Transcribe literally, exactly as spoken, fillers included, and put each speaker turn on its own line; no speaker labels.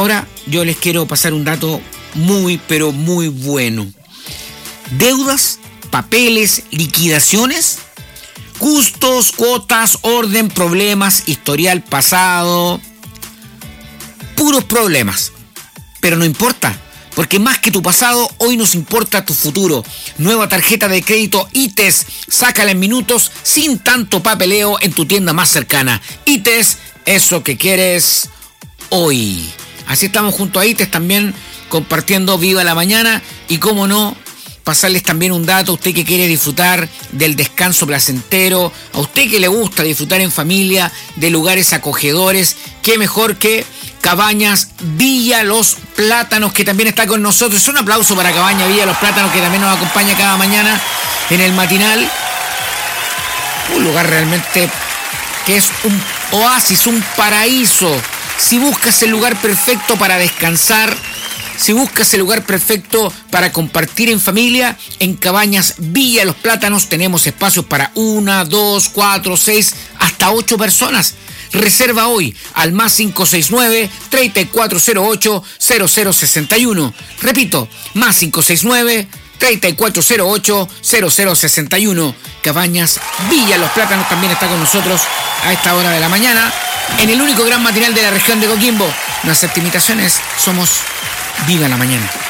hora yo les quiero pasar un dato muy, pero muy bueno. Deudas, papeles, liquidaciones, custos, cuotas, orden, problemas, historial pasado, puros problemas. Pero no importa, porque más que tu pasado, hoy nos importa tu futuro. Nueva tarjeta de crédito ITES, sácala en minutos sin tanto papeleo en tu tienda más cercana. ITES, eso que quieres hoy. Así estamos junto a ITES también compartiendo Viva la Mañana y cómo no, pasarles también un dato a usted que quiere disfrutar del descanso placentero, a usted que le gusta disfrutar en familia de lugares acogedores, qué mejor que Cabañas Villa Los Plátanos, que también está con nosotros. Un aplauso para Cabañas Villa Los Plátanos, que también nos acompaña cada mañana en el matinal. Un lugar realmente que es un oasis, un paraíso. Si buscas el lugar perfecto para descansar, si buscas el lugar perfecto para compartir en familia, en Cabañas Villa Los Plátanos tenemos espacios para una, dos, cuatro, seis, hasta ocho personas. Reserva hoy al más cinco seis nueve, tres cuatro cero ocho, cero cero seis uno. Repito, más cinco seis nueve, tres cuatro cero ocho, cero cero seis uno. Cabañas Villa Los Plátanos también está con nosotros a esta hora de la mañana en el único gran matinal de la región de Coquimbo. Nuestras imitaciones somos Viva la Mañana.